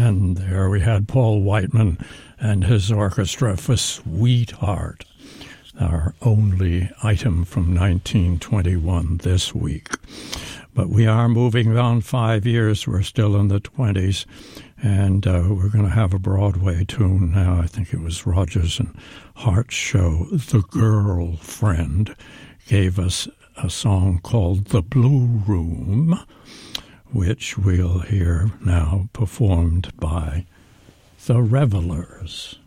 And there we had Paul Whiteman and his orchestra for Sweetheart, our only item from 1921 this week. But we are moving on 5 years. We're still in the 20s, and we're going to have a Broadway tune now. I think it was Rodgers and Hart's show. The Girlfriend gave us a song called The Blue Room, which we'll hear now performed by the Revelers.